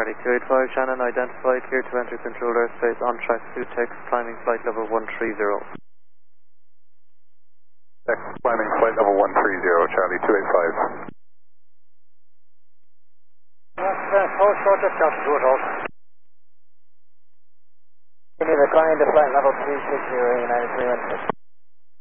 Charlie 285, Shannon identified, clear to enter controlled airspace on track 2 text, climbing flight level 130. Text, climbing flight level 130, Charlie 285. That's hold short of Delta 2 at all. Continue to climb to flight level 360, United 316.